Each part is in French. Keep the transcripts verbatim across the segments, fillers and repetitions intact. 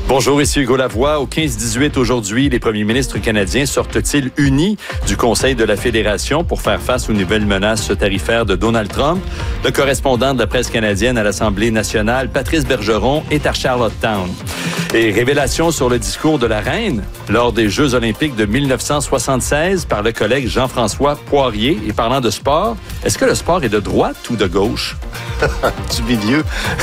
Bonjour, ici Hugo Lavoie. Au quinze dix-huit aujourd'hui, les premiers ministres canadiens sortent-ils unis du Conseil de la Fédération pour faire face aux nouvelles menaces tarifaires de Donald Trump? Le correspondant de la presse canadienne à l'Assemblée nationale, Patrice Bergeron, est à Charlottetown. Et révélation sur le discours de la reine lors des Jeux olympiques de mille neuf cent soixante-seize par le collègue Jean-François Poirier. Et parlant de sport, est-ce que le sport est de droite ou de gauche? Du milieu.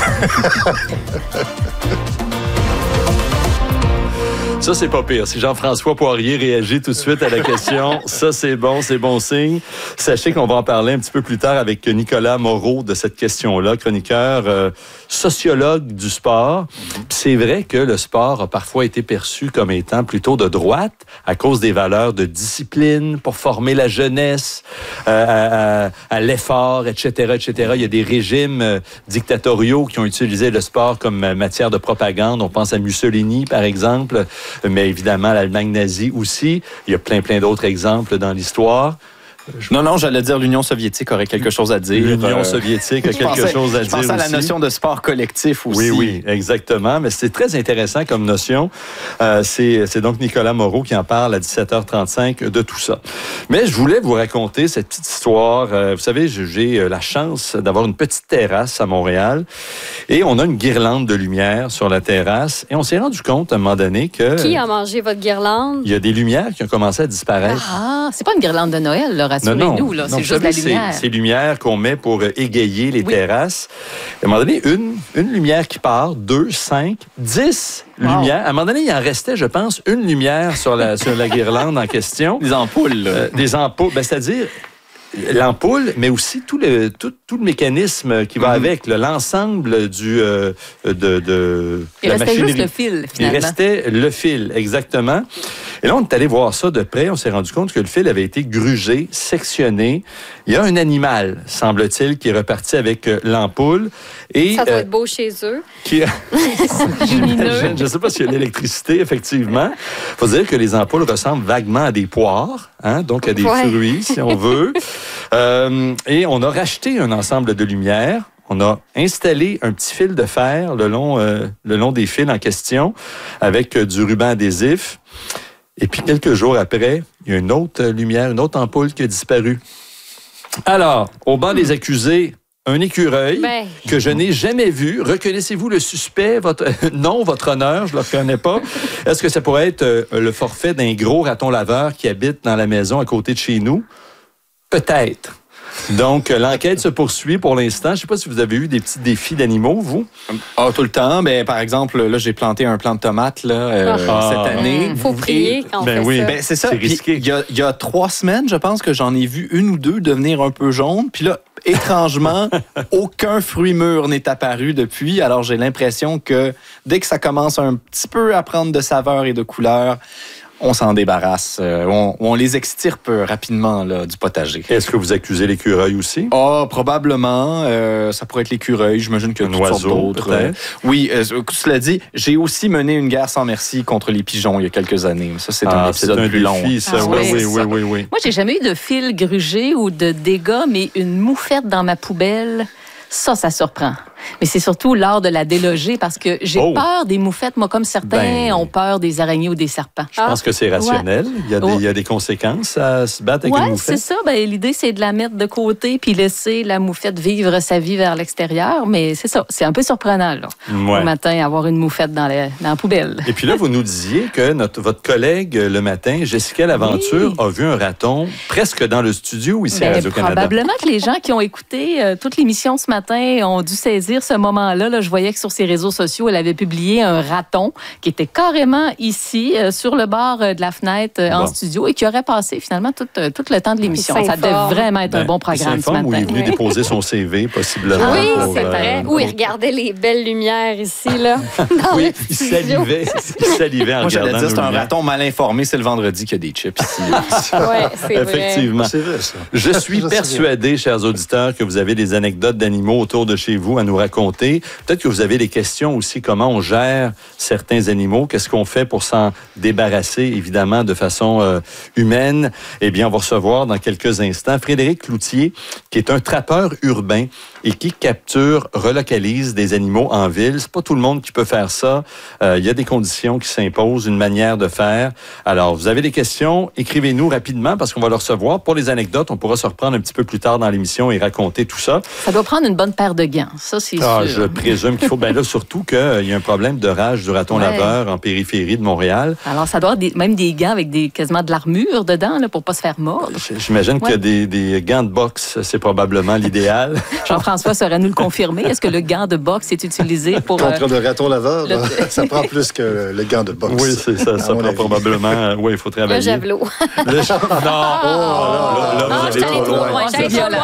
Ça, c'est pas pire. Si Jean-François Poirier réagit tout de suite à la question, ça, c'est bon, c'est bon signe. Sachez qu'on va en parler un petit peu plus tard avec Nicolas Moreau de cette question-là, chroniqueur, euh, sociologue du sport. Puis c'est vrai que le sport a parfois été perçu comme étant plutôt de droite à cause des valeurs de discipline pour former la jeunesse, euh, à, à l'effort, et cetera, et cetera. Il y a des régimes euh, dictatoriaux qui ont utilisé le sport comme matière de propagande. On pense à Mussolini, par exemple, mais évidemment l'Allemagne nazie aussi. Il y a plein, plein d'autres exemples dans l'histoire. Je... Non, non, j'allais dire l'Union soviétique aurait quelque chose à dire. L'Union euh... soviétique a quelque pensais, chose à dire aussi. Je pense à la notion de sport collectif aussi. Oui, oui, exactement. Mais c'est très intéressant comme notion. Euh, c'est, c'est donc Nicolas Moreau qui en parle à dix-sept heures trente-cinq de tout ça. Mais je voulais vous raconter cette petite histoire. Euh, vous savez, j'ai la chance d'avoir une petite terrasse à Montréal et on a une guirlande de lumière sur la terrasse et on s'est rendu compte à un moment donné que... Qui a mangé votre guirlande? Il y a des lumières qui ont commencé à disparaître. Ah, c'est pas une guirlande de Noël, là. Rassurez-nous, là. Non, c'est juste de la lumière. C'est ces lumières qu'on met pour égayer les oui. terrasses. À un moment donné, une, une lumière qui part, deux, cinq, dix wow. lumières. À un moment donné, il en restait, je pense, une lumière sur la, sur la guirlande en question. Des ampoules. Euh, des ampoules. Ben, c'est-à-dire... l'ampoule, mais aussi tout le tout, tout le mécanisme qui va mm-hmm. avec, là, l'ensemble du euh, de, de il la restait machinerie. Juste le fil, finalement. Il restait le fil, exactement. Et là, on est allé voir ça de près. On s'est rendu compte que le fil avait été grugé, sectionné. Il y a un animal, semble-t-il, qui est reparti avec euh, l'ampoule. Et, ça doit euh, être beau chez eux. Qui... je ne sais pas s'il y a l'électricité, effectivement. Il faut dire que les ampoules ressemblent vaguement à des poires, hein, donc à des ouais. fruits, si on veut. Euh, et on a racheté un ensemble de lumières. On a installé un petit fil de fer le long, euh, le long des fils en question avec euh, du ruban adhésif. Et puis, quelques jours après, il y a une autre lumière, une autre ampoule qui a disparu. Alors, au banc des accusés, un écureuil ben. que je n'ai jamais vu. Reconnaissez-vous le suspect? Votre... Non, votre honneur, je ne le reconnais pas. Est-ce que ça pourrait être euh, le forfait d'un gros raton laveur qui habite dans la maison à côté de chez nous? Peut-être. Donc, l'enquête se poursuit pour l'instant. Je ne sais pas si vous avez eu des petits défis d'animaux, vous. Ah, tout le temps. Ben, par exemple, là, j'ai planté un plant de tomates là, euh, ah. cette année. Il faut prier quand on ben fait oui. ça. Ben, c'est ça. C'est risqué. Il y, y a trois semaines, je pense que j'en ai vu une ou deux devenir un peu jaunes. Puis là, étrangement, aucun fruit mûr n'est apparu depuis. Alors, j'ai l'impression que dès que ça commence un petit peu à prendre de saveur et de couleur, on s'en débarrasse. Euh, on, on les extirpe rapidement là, du potager. Est-ce que vous accusez l'écureuil aussi? Ah, oh, probablement. Euh, ça pourrait être l'écureuil. J'imagine qu'il y a un toutes oiseau, sortes d'autres. Peut-être. Oui, euh, cela dit, j'ai aussi mené une guerre sans merci contre les pigeons il y a quelques années. Ça, c'est ah, un épisode c'est un plus défi, long. Ça. Ah, oui, oui, oui, oui, oui, oui. Moi, j'ai jamais eu de fil grugé ou de dégâts, mais une moufette dans ma poubelle, ça, ça surprend. Mais c'est surtout l'art de la déloger parce que j'ai oh. peur des moufettes. Moi, comme certains ben, ont peur des araignées ou des serpents. Je ah. pense que c'est rationnel. Ouais. Il, y a des, oh. il y a des conséquences à se battre avec ouais, une moufette. Oui, c'est ça. Ben, l'idée, c'est de la mettre de côté puis laisser la moufette vivre sa vie vers l'extérieur. Mais c'est ça. C'est un peu surprenant, là. Ouais. Au matin, avoir une moufette dans la, dans la poubelle. Et puis là, vous nous disiez que notre, votre collègue, le matin, Jessica Laventure, oui. a vu un raton presque dans le studio ici ben, à Radio-Canada. Probablement que les gens qui ont écouté euh, toute l'émission ce matin ont dû saisir ce moment-là. Là, je voyais que sur ses réseaux sociaux, elle avait publié un raton qui était carrément ici, euh, sur le bord euh, de la fenêtre euh, bon. en studio et qui aurait passé finalement tout, euh, tout le temps de l'émission. Ça devait vraiment être ben, un bon programme ce matin. Où il est venu oui. déposer son C V, possiblement. Oui, pour, c'est vrai. Euh, où il regardait les belles lumières ici, là. Oui, il salivait, il salivait en Moi, regardant. Moi, j'allais dire, c'est un lumières. raton mal informé. C'est le vendredi qu'il y a des chips ici. Oui, c'est Effectivement. vrai. C'est vrai, ça. Je suis je persuadé, chers auditeurs, que vous avez des anecdotes d'animaux autour de chez vous à nous raconter. Peut-être que vous avez des questions aussi, comment on gère certains animaux, qu'est-ce qu'on fait pour s'en débarrasser, évidemment, de façon euh, humaine. Eh bien, on va recevoir dans quelques instants Frédéric Cloutier, qui est un trappeur urbain. et qui capturent, relocalisent des animaux en ville. C'est pas tout le monde qui peut faire ça. Euh, il y a des conditions qui s'imposent, une manière de faire. Alors, vous avez des questions, écrivez-nous rapidement parce qu'on va le recevoir. Pour les anecdotes, on pourra se reprendre un petit peu plus tard dans l'émission et raconter tout ça. Ça doit prendre une bonne paire de gants, ça c'est ah, sûr. Je présume qu'il faut. Ben là, surtout qu'il y a un problème de rage du raton ouais. laveur en périphérie de Montréal. Alors, ça doit avoir des, même des gants avec des, quasiment de l'armure dedans là, pour ne pas se faire mordre. J'imagine ouais. qu'il y a des, des gants de boxe, c'est probablement l'idéal. Jean-François saurait nous le confirmer. Est-ce que le gant de boxe est utilisé pour... Contre euh, le raton laveur, le... ça prend plus que le gant de boxe. Oui, c'est ça. Ça prend avis. probablement... Oui, il faut travailler. Le javelot. Le javelot. Non! Oh, là, là, là, non, vous allez trop loin. loin. C'est violent.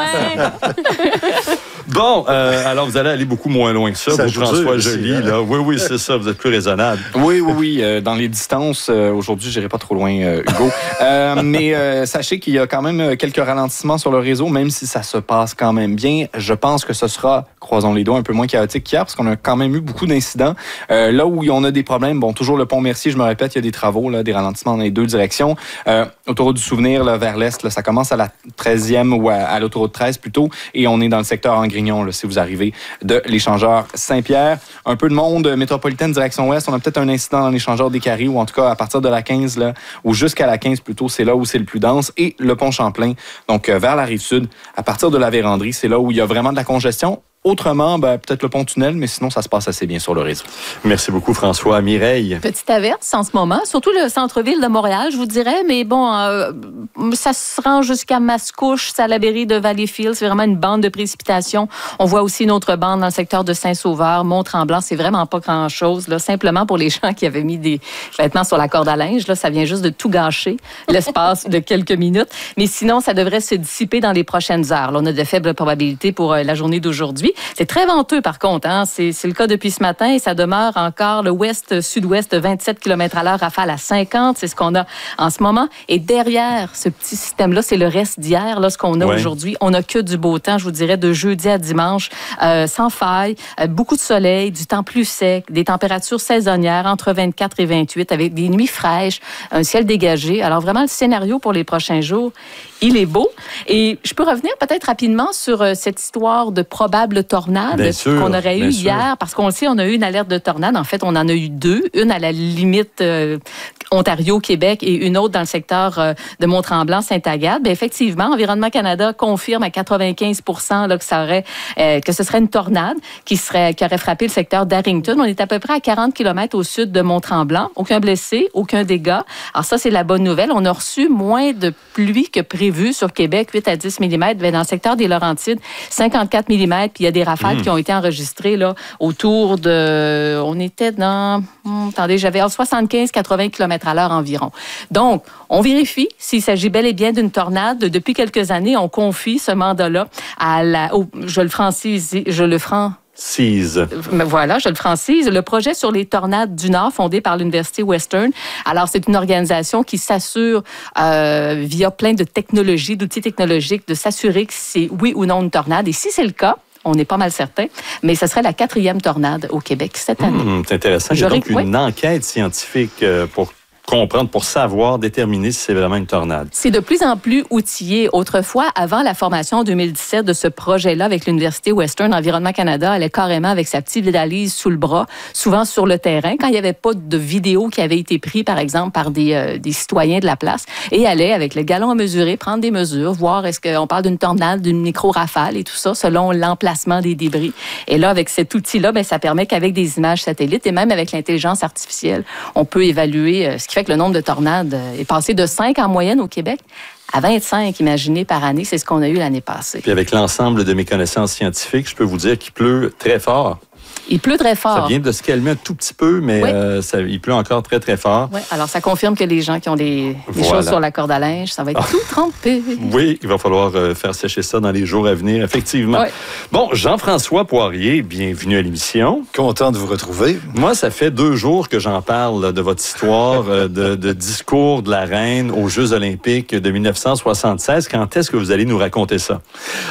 Bon, euh, alors vous allez aller beaucoup moins loin que ça, ça vous, François Joly. Hein? Là. Oui, oui, c'est ça, vous êtes plus raisonnable. Oui, oui, oui. Euh, dans les distances, euh, aujourd'hui, je n'irai pas trop loin, euh, Hugo. euh, mais euh, sachez qu'il y a quand même quelques ralentissements sur le réseau, même si ça se passe quand même bien. Je pense que ce sera, croisons les doigts, un peu moins chaotique qu'hier, parce qu'on a quand même eu beaucoup d'incidents. Euh, là où on a des problèmes, bon, toujours le pont Mercier, je me répète, il y a des travaux, là, des ralentissements dans les deux directions. Euh, autoroute du Souvenir, là, vers l'est, là, ça commence à la treizième ou à, à l'autoroute treize plutôt, et on est dans le secteur Angrignon, là, si vous arrivez de l'échangeur Saint-Pierre. Un peu de monde métropolitaine direction ouest. On a peut-être un incident dans l'échangeur des Carrés, ou en tout cas à partir de la quinze, là, ou jusqu'à la quinze plutôt, c'est là où c'est le plus dense. Et le pont Champlain, donc euh, vers la Rive-Sud, à partir de la Vérandrie, c'est là où il y a vraiment de la congestion. Autrement, ben, peut-être le pont-tunnel, mais sinon, ça se passe assez bien sur le réseau. Merci beaucoup, François. Mireille. Petite averse en ce moment, surtout le centre-ville de Montréal, je vous dirais, mais bon, euh, ça se rend jusqu'à Mascouche, Salaberry de Valleyfield. C'est vraiment une bande de précipitations. On voit aussi une autre bande dans le secteur de Saint-Sauveur, Mont-Tremblant. C'est vraiment pas grand-chose. Là. Simplement pour les gens qui avaient mis des vêtements sur la corde à linge, là, ça vient juste de tout gâcher l'espace de quelques minutes. Mais sinon, ça devrait se dissiper dans les prochaines heures. Là, on a de faibles probabilités pour euh, la journée d'aujourd'hui. C'est très venteux, par contre. Hein? C'est, c'est le cas depuis ce matin et ça demeure encore le ouest-sud-ouest de vingt-sept kilomètres à l'heure, rafale à cinquante. C'est ce qu'on a en ce moment. Et derrière ce petit système-là, c'est le reste d'hier. Là, ce qu'on a ouais. aujourd'hui, on n'a que du beau temps, je vous dirais, de jeudi à dimanche, euh, sans faille, euh, beaucoup de soleil, du temps plus sec, des températures saisonnières entre vingt-quatre et vingt-huit, avec des nuits fraîches, un ciel dégagé. Alors, vraiment, le scénario pour les prochains jours, il est beau. Et je peux revenir peut-être rapidement sur euh, cette histoire de probable tornade sûr, qu'on aurait eu hier, sûr. Parce qu'on le sait, on a eu une alerte de tornade. En fait, on en a eu deux. Une à la limite euh, Ontario-Québec et une autre dans le secteur euh, de Mont-Tremblant-Sainte-Agathe. Bien, effectivement, Environnement Canada confirme à quatre-vingt-quinze pour cent là, que, ça aurait, euh, que ce serait une tornade qui, serait, qui aurait frappé le secteur d'Arrington. On est à peu près à quarante kilomètres au sud de Mont-Tremblant. Aucun blessé, aucun dégât. Alors ça, c'est la bonne nouvelle. On a reçu moins de pluie que prévu sur Québec, huit à dix millimètres. Bien, dans le secteur des Laurentides, cinquante-quatre millimètres. Puis il y a des rafales mmh. qui ont été enregistrées là, autour de... On était dans... Hum, attendez, j'avais soixante-quinze à quatre-vingts kilomètres à l'heure environ. Donc, on vérifie s'il s'agit bel et bien d'une tornade. Depuis quelques années, on confie ce mandat-là à la... Oh, je le francise, je le franc... Cise. Voilà, je le francise. Le projet sur les tornades du Nord, fondé par l'Université Western. Alors, c'est une organisation qui s'assure, euh, via plein de technologies, d'outils technologiques, de s'assurer que c'est oui ou non une tornade. Et si c'est le cas, on est pas mal certain, mais ce serait la quatrième tornade au Québec cette année. Mmh, c'est intéressant. Il y a donc une oui. enquête scientifique pour comprendre, pour savoir, déterminer si c'est vraiment une tornade. C'est de plus en plus outillé. Autrefois, avant la formation en deux mille dix-sept de ce projet-là avec l'Université Western, Environnement Canada allait carrément avec sa petite valise sous le bras, souvent sur le terrain, quand il n'y avait pas de vidéo qui avait été prise, par exemple, par des, euh, des citoyens de la place, et allait, avec le galon à mesurer, prendre des mesures, voir est-ce qu'on parle d'une tornade, d'une micro-rafale et tout ça, selon l'emplacement des débris. Et là, avec cet outil-là, bien, ça permet qu'avec des images satellites et même avec l'intelligence artificielle, on peut évaluer euh, ce qui fait que le nombre de tornades est passé de cinq en moyenne au Québec à vingt-cinq, imaginez, par année. C'est ce qu'on a eu l'année passée. Puis avec l'ensemble de mes connaissances scientifiques, je peux vous dire qu'il pleut très fort. Il pleut très fort. Ça vient de se calmer un tout petit peu, mais oui. euh, ça, il pleut encore très, très fort. Oui, alors ça confirme que les gens qui ont des, des voilà. choses sur la corde à linge, ça va être ah. tout trempé. Oui, il va falloir euh, faire sécher ça dans les jours à venir, effectivement. Oui. Bon, Jean-François Poirier, bienvenue à l'émission. Content de vous retrouver. Moi, ça fait deux jours que j'en parle là, de votre histoire euh, de, de discours de la reine aux Jeux olympiques de dix-neuf cent soixante-seize. Quand est-ce que vous allez nous raconter ça?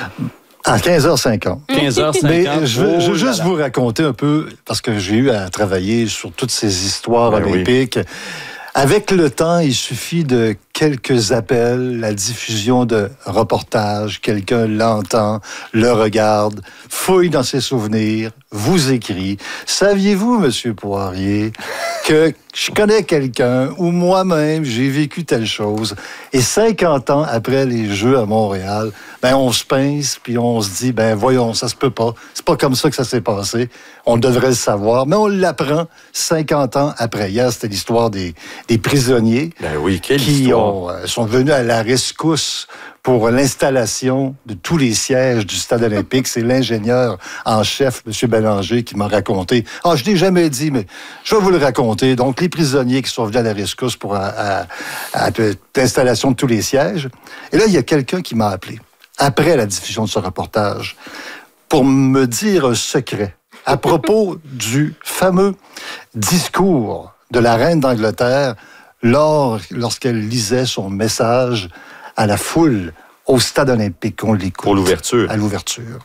À quinze heures cinquante. quinze heures cinquante. Mais je veux, je veux juste vous raconter un peu, parce que j'ai eu à travailler sur toutes ces histoires ben olympiques. Oui. Avec le temps, il suffit de quelques appels, la diffusion de reportages, quelqu'un l'entend, le regarde, fouille dans ses souvenirs, vous écrit. Saviez-vous, Monsieur Poirier, que je connais quelqu'un ou moi-même, j'ai vécu telle chose. Et cinquante ans après les Jeux à Montréal, ben on se pince puis on se dit, ben voyons, ça se peut pas. C'est pas comme ça que ça s'est passé. On devrait le savoir, mais on l'apprend cinquante ans après. Hier, c'était l'histoire des, des prisonniers ben oui, quelle qui histoire. ont, euh, sont venus à la rescousse pour l'installation de tous les sièges du Stade olympique. C'est l'ingénieur en chef, M. Bélanger, qui m'a raconté. Ah, je ne l'ai jamais dit, mais je vais vous le raconter. Donc, les prisonniers qui sont venus à la rescousse pour à, à, à l'installation de tous les sièges. Et là, il y a quelqu'un qui m'a appelé, après la diffusion de ce reportage, pour me dire un secret à propos du fameux discours de la reine d'Angleterre lors, lorsqu'elle lisait son message à la foule au Stade olympique. On l'écoute. Pour l'ouverture. À l'ouverture.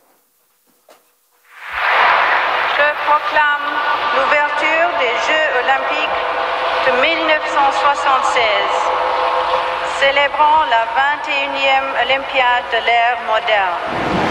Je proclame l'ouverture des Jeux olympiques de mille neuf cent soixante-seize, célébrant la vingt et unième Olympiade de l'ère moderne.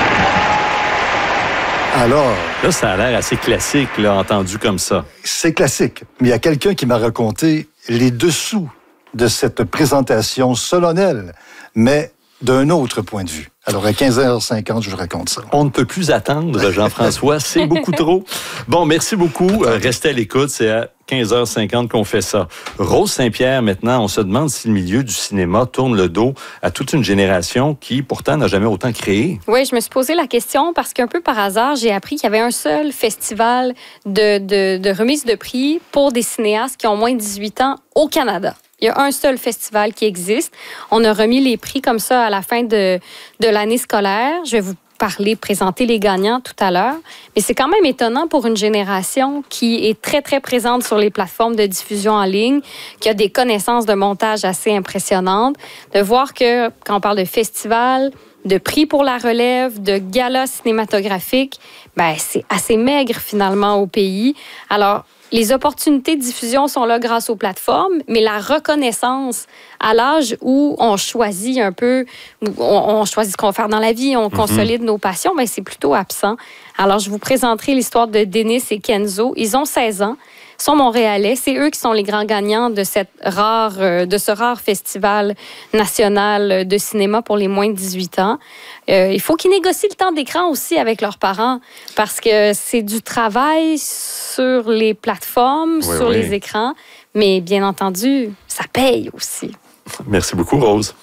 Alors... Là, ça a l'air assez classique, là, entendu comme ça. C'est classique. Mais il y a quelqu'un qui m'a raconté les dessous de cette présentation solennelle, mais d'un autre point de vue. Alors, à quinze heures cinquante, je vous raconte ça. On ne peut plus attendre, Jean-François. C'est beaucoup trop. Bon, merci beaucoup. Euh, restez à l'écoute. C'est à quinze heures cinquante qu'on fait ça. Rose Saint-Pierre, maintenant, on se demande si le milieu du cinéma tourne le dos à toute une génération qui, pourtant, n'a jamais autant créé. Oui, je me suis posé la question parce qu'un peu par hasard, j'ai appris qu'il y avait un seul festival de, de, de remise de prix pour des cinéastes qui ont moins de dix-huit ans au Canada. Il y a un seul festival qui existe. On a remis les prix comme ça à la fin de, de l'année scolaire. Je vais vous parler, présenter les gagnants tout à l'heure. Mais c'est quand même étonnant pour une génération qui est très, très présente sur les plateformes de diffusion en ligne, qui a des connaissances de montage assez impressionnantes, de voir que quand on parle de festival, de prix pour la relève, de galas cinématographiques, ben c'est assez maigre finalement au pays. Alors, les opportunités de diffusion sont là grâce aux plateformes, mais la reconnaissance à l'âge où on choisit un peu, on, on choisit ce qu'on va faire dans la vie, on consolide mm-hmm. nos passions, ben c'est plutôt absent. Alors, je vous présenterai l'histoire de Denis et Kenzo. Ils ont seize ans, sont montréalais. C'est eux qui sont les grands gagnants de, cette rare, de ce rare festival national de cinéma pour les moins de dix-huit ans. Euh, il faut qu'ils négocient le temps d'écran aussi avec leurs parents parce que c'est du travail sur les plateformes, oui, sur oui. les écrans, mais bien entendu, ça paye aussi. Merci beaucoup, Rose.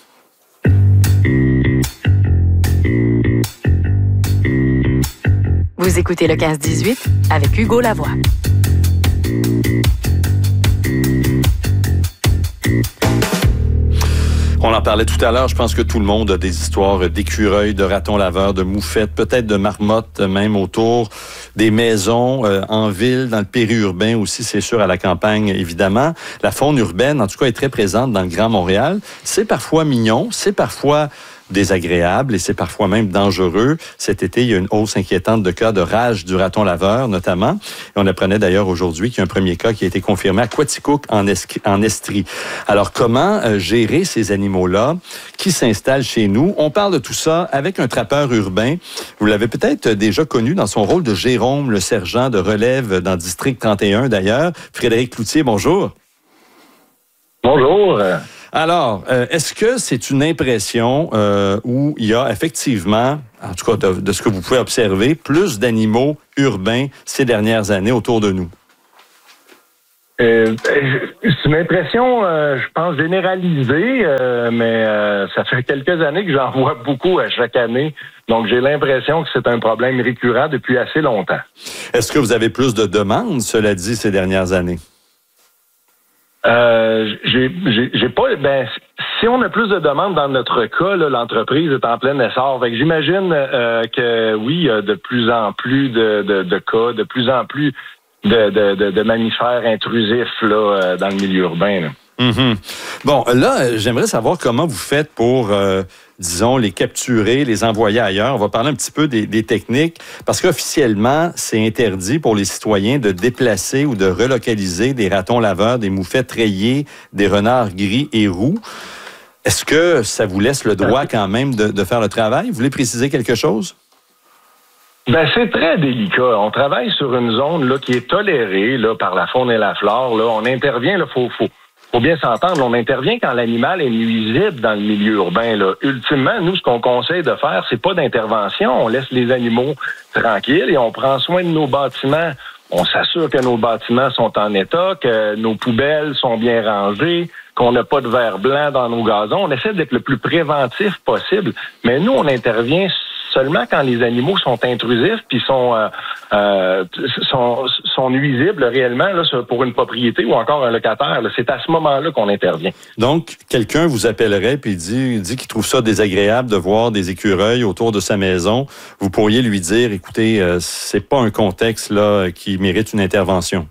Vous écoutez le quinze dix-huit avec Hugo Lavoie. On en parlait tout à l'heure, je pense que tout le monde a des histoires d'écureuils, de ratons laveurs, de moufettes, peut-être de marmottes même autour des maisons, euh, en ville, dans le périurbain aussi, c'est sûr, à la campagne, évidemment. La faune urbaine, en tout cas, est très présente dans le Grand Montréal. C'est parfois mignon, c'est parfois désagréable et c'est parfois même dangereux. Cet été, il y a une hausse inquiétante de cas de rage du raton laveur, notamment. Et on apprenait d'ailleurs aujourd'hui qu'il y a un premier cas qui a été confirmé à Quaticook, en, Esqui- en Estrie. Alors, comment euh, gérer ces animaux-là qui s'installent chez nous? On parle de tout ça avec un trappeur urbain. Vous l'avez peut-être déjà connu dans son rôle de Jérôme, le sergent de relève dans District trente et un, d'ailleurs. Frédéric Cloutier, bonjour. Bonjour. Alors, euh, est-ce que c'est une impression euh, où il y a effectivement, en tout cas de, de ce que vous pouvez observer, plus d'animaux urbains ces dernières années autour de nous? Euh, c'est une impression, euh, je pense, généralisée, euh, mais euh, ça fait quelques années que j'en vois beaucoup à chaque année. Donc, j'ai l'impression que c'est un problème récurrent depuis assez longtemps. Est-ce que vous avez plus de demandes, cela dit, ces dernières années? Euh, j'ai, j'ai, j'ai pas. Ben, si on a plus de demandes dans notre cas, là, l'entreprise est en plein essor. Fait que j'imagine euh, que oui, il y a de plus en plus de, de, de cas, de plus en plus de, de, de, de mammifères intrusifs là, dans le milieu urbain. Là. Mm-hmm. Bon, là, j'aimerais savoir comment vous faites pour, euh, disons, les capturer, les envoyer ailleurs. On va parler un petit peu des, des techniques, parce qu'officiellement, c'est interdit pour les citoyens de déplacer ou de relocaliser des ratons laveurs, des moufettes rayées, des renards gris et roux. Est-ce que ça vous laisse le droit quand même de, de faire le travail? Vous voulez préciser quelque chose? Ben, c'est très délicat. On travaille sur une zone là, qui est tolérée là, par la faune et la flore. Là. On intervient, il faut, faut, faut bien s'entendre, on intervient quand l'animal est nuisible dans le milieu urbain. Là. Ultimement, nous, ce qu'on conseille de faire, c'est pas d'intervention. On laisse les animaux tranquilles et on prend soin de nos bâtiments. On s'assure que nos bâtiments sont en état, que nos poubelles sont bien rangées, qu'on n'a pas de verre blanc dans nos gazons. On essaie d'être le plus préventif possible. Mais nous, on intervient seulement quand les animaux sont intrusifs puis sont, euh, euh, sont sont nuisibles réellement là, pour une propriété ou encore un locataire. Là. C'est à ce moment-là qu'on intervient. Donc, quelqu'un vous appellerait puis dit, dit qu'il trouve ça désagréable de voir des écureuils autour de sa maison. Vous pourriez lui dire, écoutez, euh, c'est pas un contexte là qui mérite une intervention.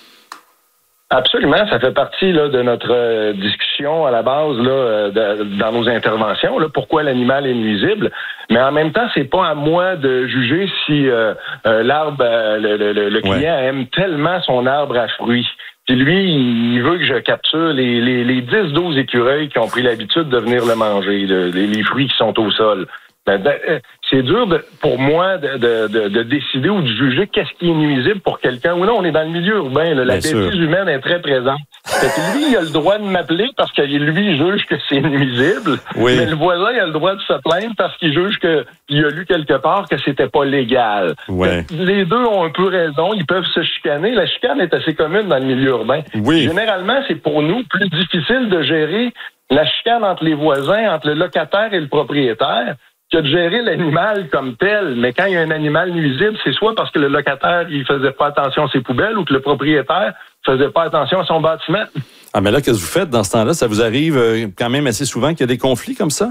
Absolument, ça fait partie là, de notre euh, discussion à la base là, de, dans nos interventions. Là, pourquoi l'animal est nuisible, mais en même temps, c'est pas à moi de juger si euh, euh, l'arbre, euh, le, le, le client ouais. aime tellement son arbre à fruits. Puis lui, il veut que je capture les, les, les dix douze écureuils qui ont pris l'habitude de venir le manger, le, les, les fruits qui sont au sol. Ben, c'est dur de, pour moi de, de, de, de décider ou de juger qu'est-ce qui est nuisible pour quelqu'un. Ou non, on est dans le milieu urbain. Là, la bêtise humaine est très présente. Fait que lui, il a le droit de m'appeler parce que lui juge que c'est nuisible. Oui. Mais le voisin, il a le droit de se plaindre parce qu'il juge qu'il a lu quelque part que c'était pas légal. Ouais. Les deux ont un peu raison. Ils peuvent se chicaner. La chicane est assez commune dans le milieu urbain. Oui. Généralement, c'est pour nous plus difficile de gérer la chicane entre les voisins, entre le locataire et le propriétaire, que de gérer l'animal comme tel. Mais quand il y a un animal nuisible, c'est soit parce que le locataire il faisait pas attention à ses poubelles ou que le propriétaire faisait pas attention à son bâtiment. Ah, mais là, qu'est-ce que vous faites dans ce temps-là? Ça vous arrive quand même assez souvent qu'il y a des conflits comme ça?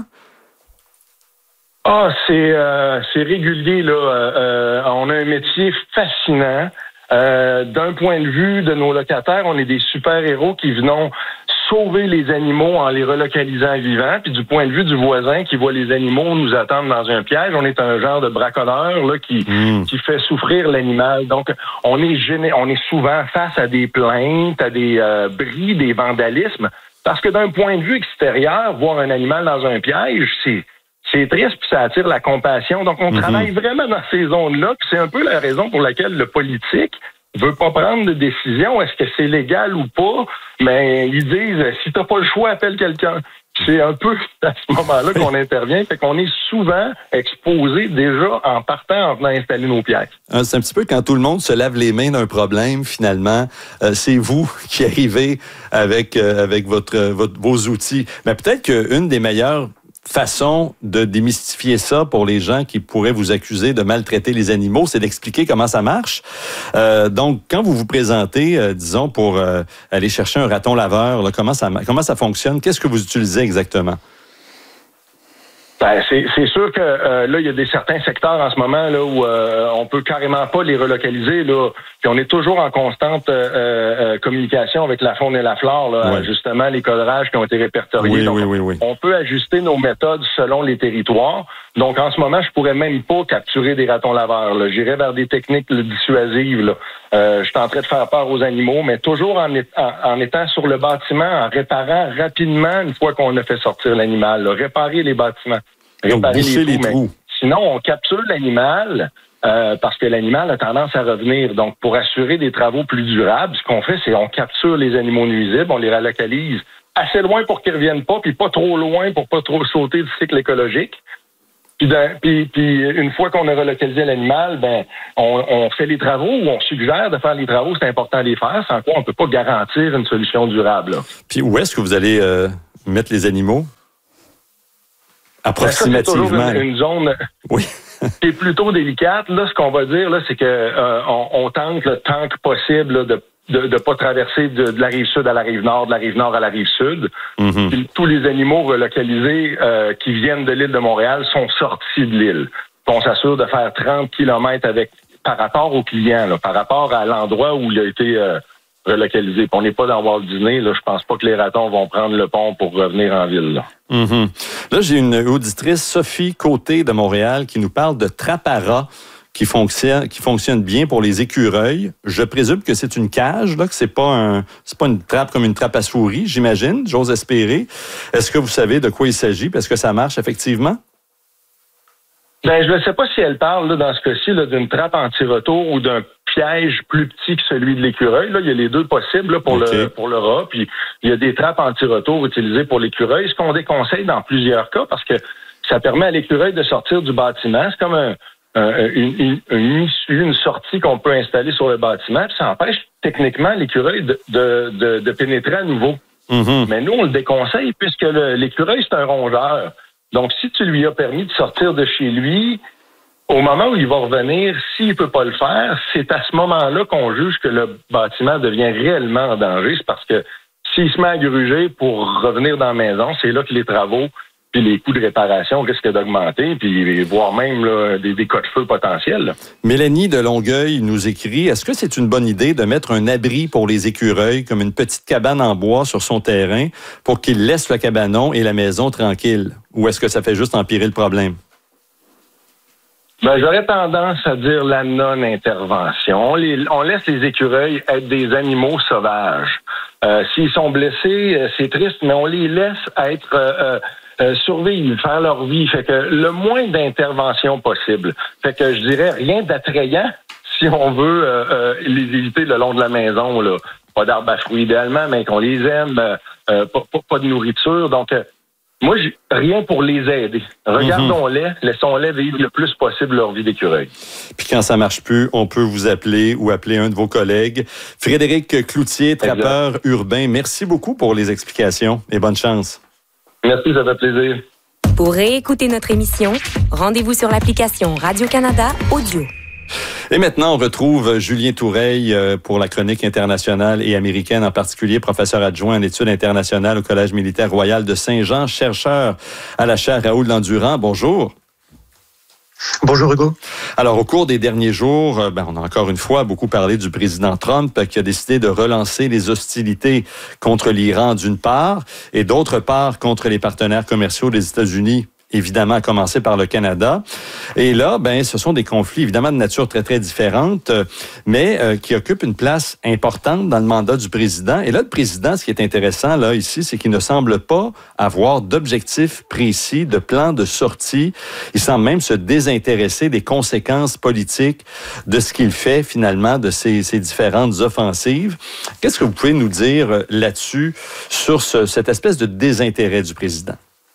Ah, c'est euh, c'est régulier, là. Euh, on a un métier fascinant. Euh, d'un point de vue de nos locataires, on est des super-héros qui venons sauver les animaux en les relocalisant vivants. Puis du point de vue du voisin qui voit les animaux nous attendre dans un piège, on est un genre de braconneur là, qui, mmh. qui fait souffrir l'animal. Donc, on est géné- on est souvent face à des plaintes, à des euh, bris, des vandalismes. Parce que d'un point de vue extérieur, voir un animal dans un piège, c'est c'est triste, puis ça attire la compassion. Donc, on mmh. travaille vraiment dans ces zones-là. Puis c'est un peu la raison pour laquelle le politique veut pas prendre de décision, est-ce que c'est légal ou pas, mais ils disent, si t'as pas le choix, appelle quelqu'un. C'est un peu à ce moment-là qu'on intervient, fait qu'on est souvent exposé déjà en partant, en venant installer nos pièces. C'est un petit peu quand tout le monde se lave les mains d'un problème, finalement, euh, c'est vous qui arrivez avec, euh, avec votre, votre, vos outils. Mais peut-être qu'une des meilleures façon de démystifier ça pour les gens qui pourraient vous accuser de maltraiter les animaux, c'est d'expliquer comment ça marche. Euh, donc, quand vous vous présentez, euh, disons, pour euh, aller chercher un raton laveur, là, comment ça, comment ça fonctionne? Qu'est-ce que vous utilisez exactement? Ben, c'est, c'est sûr que euh, là, il y a des certains secteurs en ce moment là où euh, on peut carrément pas les relocaliser là. Puis on est toujours en constante euh, euh, communication avec la faune et la flore là, ouais. Justement les codrages qui ont été répertoriés. Oui, Donc, oui, oui, oui. On peut ajuster nos méthodes selon les territoires. Donc en ce moment, je pourrais même pas capturer des ratons laveurs. Là. J'irais vers des techniques là, dissuasives. Là. Euh, je tenterais de faire peur aux animaux, mais toujours en, est, en, en étant sur le bâtiment, en réparant rapidement une fois qu'on a fait sortir l'animal. Là. Réparer les bâtiments. Réparer les, les trous. Sinon, on capture l'animal euh, parce que l'animal a tendance à revenir. Donc, pour assurer des travaux plus durables, ce qu'on fait, c'est on capture les animaux nuisibles, on les relocalise assez loin pour qu'ils ne reviennent pas, puis pas trop loin pour pas trop sauter du cycle écologique. Puis, puis, puis une fois qu'on a relocalisé l'animal, ben on, on fait les travaux ou on suggère de faire les travaux. C'est important de les faire, sans quoi on ne peut pas garantir une solution durable. Là. Puis où est-ce que vous allez euh, mettre les animaux? Approximativement. Ben ça, c'est toujours une, une zone oui. qui est plutôt délicate. Là, ce qu'on va dire, là, c'est que euh, on, on tente le tant que possible là, de de ne pas traverser de, de la rive sud à la rive nord, de la rive nord à la rive sud. Mm-hmm. Puis, tous les animaux relocalisés euh, qui viennent de l'île de Montréal sont sortis de l'île. On s'assure de faire trente kilomètres avec par rapport au client, là, par rapport à l'endroit où il a été euh, relocaliser. Puis on n'est pas dans Walt Disney. Là, je pense pas que les ratons vont prendre le pont pour revenir en ville. Là, mm-hmm. Là j'ai une auditrice, Sophie Côté de Montréal, qui nous parle de trappe à rats qui fonctionne, qui fonctionne bien pour les écureuils. Je présume que c'est une cage, là, que c'est pas un, c'est pas une trappe comme une trappe à souris, j'imagine, j'ose espérer. Est-ce que vous savez de quoi il s'agit? Est-ce que ça marche effectivement? Ben, je ne sais pas si elle parle, là, dans ce cas-ci, là, d'une trappe anti-retour ou d'un piège plus petit que celui de l'écureuil. Là, il y a les deux possibles là, pour, okay. le, pour le rat. Puis, il y a des trappes anti-retour utilisées pour l'écureuil, ce qu'on déconseille dans plusieurs cas parce que ça permet à l'écureuil de sortir du bâtiment. C'est comme un, un, une, une, une issue, une sortie qu'on peut installer sur le bâtiment. Puis ça empêche techniquement l'écureuil de, de, de, de pénétrer à nouveau. Mm-hmm. Mais nous, on le déconseille puisque le, l'écureuil, c'est un rongeur. Donc, si tu lui as permis de sortir de chez lui, au moment où il va revenir, s'il ne peut pas le faire, c'est à ce moment-là qu'on juge que le bâtiment devient réellement en danger. C'est parce que s'il se met à gruger pour revenir dans la maison, c'est là que les travaux puis les coûts de réparation risquent d'augmenter, puis voire même là, des, des cas de feu potentiels. Là. Mélanie de Longueuil nous écrit, est-ce que c'est une bonne idée de mettre un abri pour les écureuils, comme une petite cabane en bois sur son terrain, pour qu'ils laissent le cabanon et la maison tranquilles? Ou est-ce que ça fait juste empirer le problème? Ben, j'aurais tendance à dire la non-intervention. On, les, on laisse les écureuils être des animaux sauvages. Euh, s'ils sont blessés, c'est triste, mais on les laisse être... Euh, euh, survivre, faire leur vie. Fait que le moins d'intervention possible. Fait que je dirais rien d'attrayant si on veut euh, euh, les éviter le long de la maison. Là. Pas d'arbres à fruits idéalement, mais qu'on les aime, euh, pas, pas, pas de nourriture. Donc, euh, moi, j'ai rien pour les aider. Regardons-les, mm-hmm. laissons-les vivre le plus possible leur vie d'écureuil. Puis quand ça marche plus, on peut vous appeler ou appeler un de vos collègues. Frédéric Cloutier, trappeur exact. urbain, merci beaucoup pour les explications et bonne chance. Merci, ça fait plaisir. Pour réécouter notre émission, rendez-vous sur l'application Radio-Canada Audio. Et maintenant, on retrouve Julien Toureille pour la chronique internationale et américaine, en particulier professeur adjoint en études internationales au Collège militaire royal de Saint-Jean, chercheur à la chaire Raoul Dandurand. Bonjour. Bonjour Hugo. Alors, au cours des derniers jours, ben, on a encore une fois beaucoup parlé du président Trump qui a décidé de relancer les hostilités contre l'Iran d'une part et d'autre part contre les partenaires commerciaux des États-Unis. Évidemment, à commencer par le Canada. Et là, ben, ce sont des conflits, évidemment, de nature très, très différente, mais euh, qui occupent une place importante dans le mandat du président. Et là, le président, ce qui est intéressant, là, ici, c'est qu'il ne semble pas avoir d'objectifs précis, de plan de sortie. Il semble même se désintéresser des conséquences politiques de ce qu'il fait, finalement, de ces, ces différentes offensives. Qu'est-ce que vous pouvez nous dire là-dessus, sur ce, cette espèce de désintérêt du président?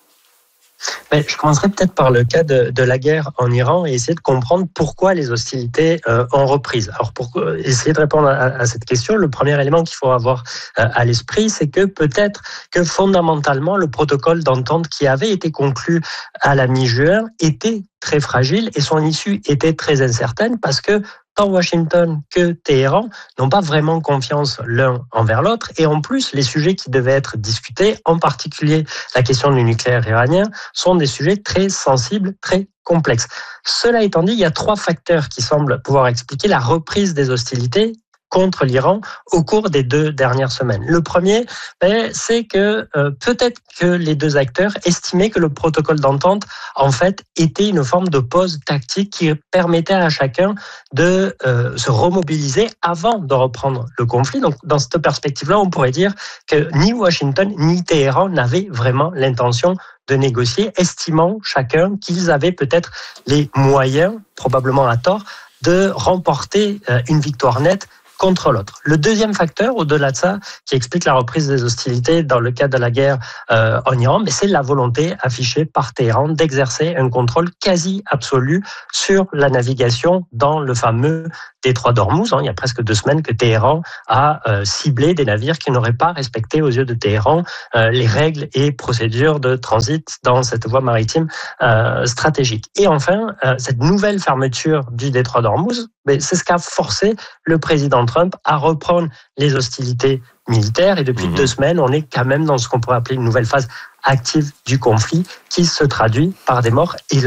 Mais je commencerai peut-être par le cas de, de la guerre en Iran et essayer de comprendre pourquoi les hostilités euh, ont reprise. Alors, pour essayer de répondre à, à cette question, le premier élément qu'il faut avoir euh, à l'esprit, c'est que peut-être que fondamentalement, le protocole d'entente qui avait été conclu à la mi-juin était très fragile et son issue était très incertaine parce que tant Washington que Téhéran n'ont pas vraiment confiance l'un envers l'autre. Et en plus, les sujets qui devaient être discutés, en particulier la question du nucléaire iranien, sont des sujets très sensibles, très complexes. Cela étant dit, il y a trois facteurs qui semblent pouvoir expliquer la reprise des hostilités contre l'Iran au cours des deux dernières semaines. Le premier, ben, c'est que euh, peut-être que les deux acteurs estimaient que le protocole d'entente, en fait, était une forme de pause tactique qui permettait à chacun de euh, se remobiliser avant de reprendre le conflit. Donc, dans cette perspective-là, on pourrait dire que ni Washington ni Téhéran n'avaient vraiment l'intention de négocier, estimant chacun qu'ils avaient peut-être les moyens, probablement à tort, de remporter euh, une victoire nette contre l'autre. Le deuxième facteur, au-delà de ça, qui explique la reprise des hostilités dans le cadre de la guerre euh, en Iran, mais c'est la volonté affichée par Téhéran d'exercer un contrôle quasi absolu sur la navigation dans le fameux détroit d'Ormuz. Il y a presque deux semaines que Téhéran a euh, ciblé des navires qui n'auraient pas respecté aux yeux de Téhéran euh, les règles et procédures de transit dans cette voie maritime euh, stratégique. Et enfin, euh, cette nouvelle fermeture du détroit d'Ormuz, mais c'est ce qu'a forcé le président Trump à reprendre les hostilités militaires. Et depuis mmh. deux semaines, on est quand même dans ce qu'on pourrait appeler une nouvelle phase active du conflit qui se traduit par des morts. Et là,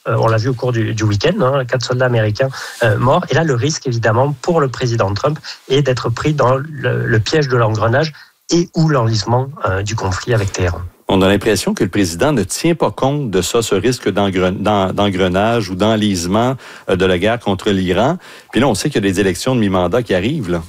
Euh, on l'a vu au cours du, du week-end, hein, quatre soldats américains euh, morts. Et là, le risque, évidemment, pour le président Trump est d'être pris dans le, le piège de l'engrenage et ou l'enlisement euh, du conflit avec Téhéran. On a l'impression que le président ne tient pas compte de ça, ce risque d'engrenage ou d'enlisement de la guerre contre l'Iran. Puis là, on sait qu'il y a des élections de mi-mandat qui arrivent, là.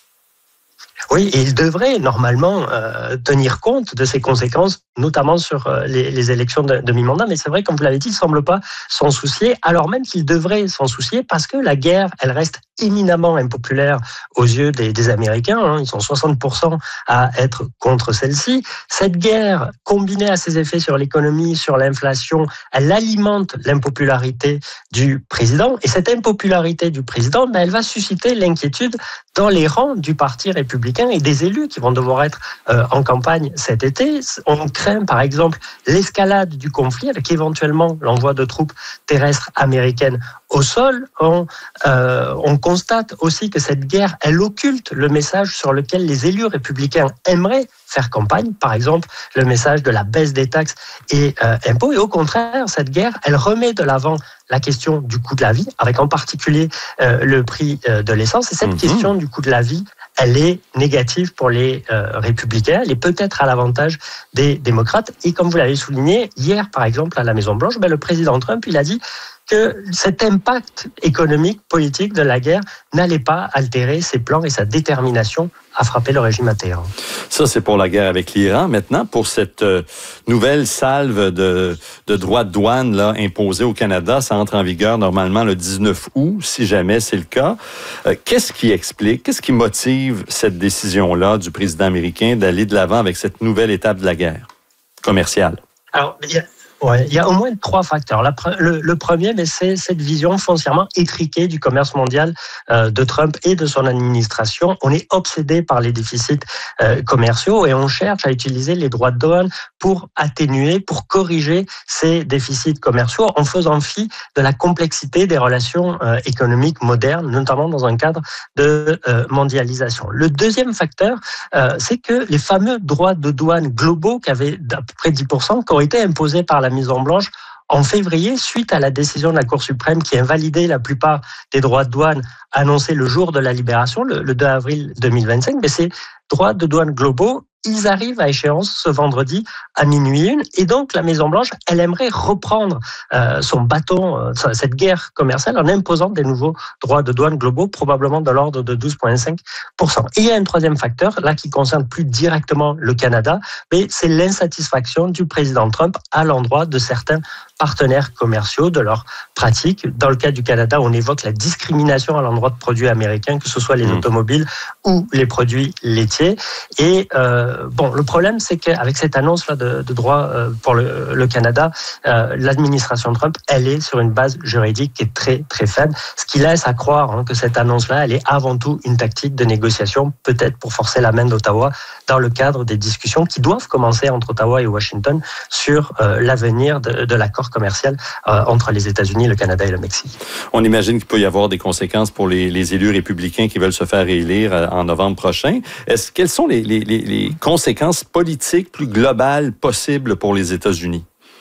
Oui, et il devrait normalement euh, tenir compte de ces conséquences, notamment sur euh, les, les élections de, de mi-mandat. Mais c'est vrai, comme vous l'avez dit, il ne semble pas s'en soucier, alors même qu'il devrait s'en soucier parce que la guerre, elle reste éminemment impopulaire aux yeux des, des Américains. Hein. Ils sont soixante pour cent à être contre celle-ci. Cette guerre, combinée à ses effets sur l'économie, sur l'inflation, elle alimente l'impopularité du président. Et cette impopularité du président, ben, elle va susciter l'inquiétude dans les rangs du Parti républicain et des élus qui vont devoir être euh, en campagne cet été. On craint par exemple l'escalade du conflit avec éventuellement l'envoi de troupes terrestres américaines au sol. On, euh, on constate aussi que cette guerre, elle occulte le message sur lequel les élus républicains aimeraient faire campagne, par exemple le message de la baisse des taxes et euh, impôts. Et au contraire, cette guerre, elle remet de l'avant la question du coût de la vie, avec en particulier euh, le prix euh, de l'essence. Et cette mmh. question du coût de la vie, elle est négative pour les euh, républicains, elle est peut-être à l'avantage des démocrates. Et comme vous l'avez souligné, hier, par exemple, à la Maison-Blanche, ben, le président Trump, il a dit que cet impact économique, politique de la guerre n'allait pas altérer ses plans et sa détermination à frapper le régime à Téhéran. Ça, c'est pour la guerre avec l'Iran. Maintenant, pour cette euh, nouvelle salve de, de droits de douane là, imposés au Canada, ça entre en vigueur normalement le dix-neuf août, si jamais c'est le cas. Euh, qu'est-ce qui explique, qu'est-ce qui motive cette décision-là du président américain d'aller de l'avant avec cette nouvelle étape de la guerre commerciale? Alors, il y a... Ouais, il y a au moins trois facteurs. La, le, le premier, mais c'est cette vision foncièrement étriquée du commerce mondial euh, de Trump et de son administration. On est obsédé par les déficits euh, commerciaux et on cherche à utiliser les droits de douane pour atténuer, pour corriger ces déficits commerciaux en faisant fi de la complexité des relations euh, économiques modernes, notamment dans un cadre de euh, mondialisation. Le deuxième facteur, euh, c'est que les fameux droits de douane globaux qui avaient d'à peu près dix pour cent, qui ont été imposés par la Maison-Blanche en février, suite à la décision de la Cour suprême qui invalidait la plupart des droits de douane annoncés le jour de la libération, le, le deux avril deux mille vingt-cinq. Mais ces droits de douane globaux, ils arrivent à échéance ce vendredi à minuit une. Et donc, la Maison-Blanche, elle aimerait reprendre euh, son bâton, euh, cette guerre commerciale, en imposant des nouveaux droits de douane globaux, probablement de l'ordre de douze virgule cinq pour cent. Et il y a un troisième facteur, là, qui concerne plus directement le Canada, mais c'est l'insatisfaction du président Trump à l'endroit de certains partenaires commerciaux, de leurs pratiques. Dans le cas du Canada, on évoque la discrimination à l'endroit de produits américains, que ce soit les mmh. automobiles ou les produits laitiers. Et euh, bon, le problème, c'est qu'avec cette annonce-là de, de droit euh, pour le, le Canada, euh, l'administration Trump, elle est sur une base juridique qui est très, très faible, ce qui laisse à croire hein, que cette annonce-là, elle est avant tout une tactique de négociation, peut-être pour forcer la main d'Ottawa dans le cadre des discussions qui doivent commencer entre Ottawa et Washington sur euh, l'avenir de, de l'accord commercial euh, entre les États-Unis, le Canada et le Mexique. On imagine qu'il peut y avoir des conséquences pour les, les élus républicains qui veulent se faire réélire en novembre prochain. Est-ce, quelles sont les, les, les, les conséquences politiques plus globales possibles pour les États-Unis?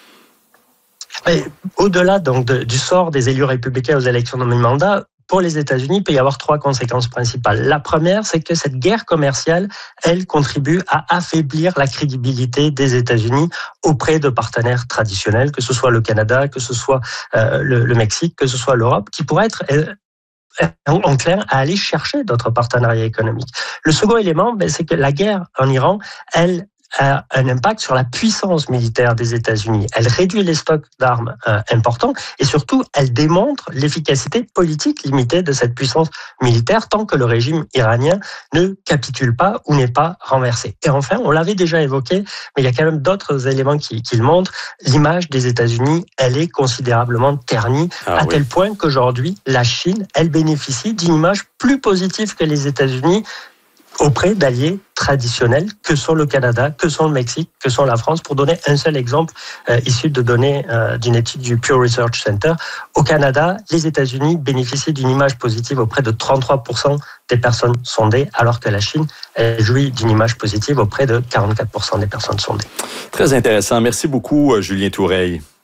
Mais, au-delà donc, de, du sort des élus républicains aux élections de mi-mandat, pour les États-Unis, il peut y avoir trois conséquences principales. La première, c'est que cette guerre commerciale, elle contribue à affaiblir la crédibilité des États-Unis auprès de partenaires traditionnels, que ce soit le Canada, que ce soit euh, le, le Mexique, que ce soit l'Europe, qui pourraient être euh, en clair à aller chercher d'autres partenariats économiques. Le second élément, ben, c'est que la guerre en Iran, elle a un impact sur la puissance militaire des États-Unis. Elle réduit les stocks d'armes euh, importants et surtout, elle démontre l'efficacité politique limitée de cette puissance militaire tant que le régime iranien ne capitule pas ou n'est pas renversé. Et enfin, on l'avait déjà évoqué, mais il y a quand même d'autres éléments qui, qui le montrent. L'image des États-Unis, elle est considérablement ternie ah, à oui. tel point qu'aujourd'hui, la Chine, elle bénéficie d'une image plus positive que les États-Unis auprès d'alliés traditionnels que sont le Canada, que sont le Mexique, que sont la France. Pour donner un seul exemple euh, issu de données euh, d'une étude du Pew Research Center, au Canada, les États-Unis bénéficient d'une image positive auprès de trente-trois pour cent des personnes sondées, alors que la Chine elle jouit d'une image positive auprès de quarante-quatre pour cent des personnes sondées. Très intéressant. Merci beaucoup, Julien Toureille.